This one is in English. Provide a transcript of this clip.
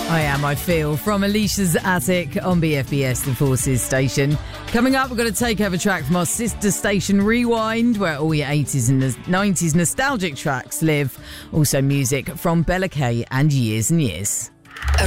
I Am, I Feel, from Alicia's Attic on BFBS, the Forces station. Coming up, we're going to take over track from our sister station Rewind, where all your 80s and 90s nostalgic tracks live. Also music from Bella K and Years and Years.